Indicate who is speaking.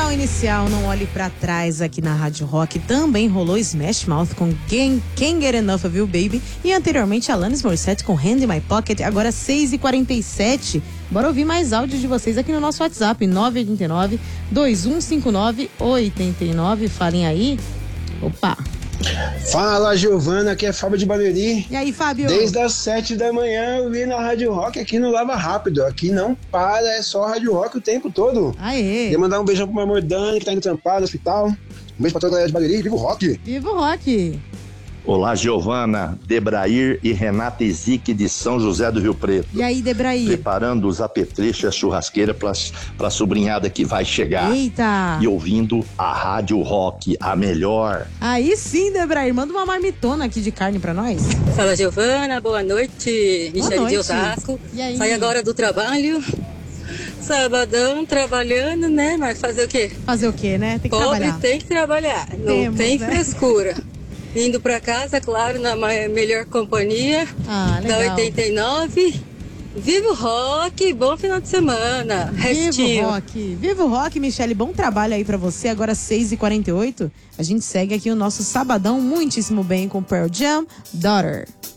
Speaker 1: Sabadão inicial, não olhe pra trás aqui na Rádio Rock. Também rolou Smash Mouth com Can't Get Enough of You, Baby. E anteriormente Alanis Morissette com Hand in My Pocket. Agora 6h47. Bora ouvir mais áudios de vocês aqui no nosso WhatsApp, 989-2159-89. Falem aí. Opa!
Speaker 2: Fala, Giovana, aqui é Fábio de Barueri.
Speaker 1: E aí, Fábio?
Speaker 2: Desde as 7 da manhã eu vi na Rádio Rock aqui no Lava Rápido. Aqui não para, é só Rádio Rock o tempo todo.
Speaker 1: Aê!
Speaker 2: Queria mandar um beijão pro meu amor Dani, que tá indo trampar no hospital. Um beijo pra toda a galera de Barueri. Viva o rock!
Speaker 1: Viva o rock!
Speaker 3: Olá, Giovana, Debrair e Renata Ezique de São José do Rio Preto.
Speaker 1: E aí, Debrair?
Speaker 3: Preparando os apetrechos e a churrasqueira pra sobrinhada que vai chegar.
Speaker 1: Eita!
Speaker 3: E ouvindo a Rádio Rock, a melhor.
Speaker 1: Aí sim, Debrair, manda uma marmitona aqui de carne pra nós.
Speaker 4: Fala, Giovana, boa noite. Michele de Osasco.
Speaker 1: E aí?
Speaker 4: Sai agora do trabalho. Sabadão, trabalhando, né? Mas fazer o quê?
Speaker 1: Fazer o quê, né? Tem que
Speaker 4: Pobre
Speaker 1: trabalhar.
Speaker 4: tem que trabalhar. Não
Speaker 1: Temos,
Speaker 4: tem
Speaker 1: né?
Speaker 4: frescura. Indo pra casa, claro, na melhor companhia. Da
Speaker 1: Legal.
Speaker 4: 89. Viva o rock, bom final de semana. Restinho.
Speaker 1: Viva o rock. Viva o rock, Michele. Bom trabalho aí pra você. Agora 6h48. A gente segue aqui o nosso sabadão muitíssimo bem com Pearl Jam, Daughter.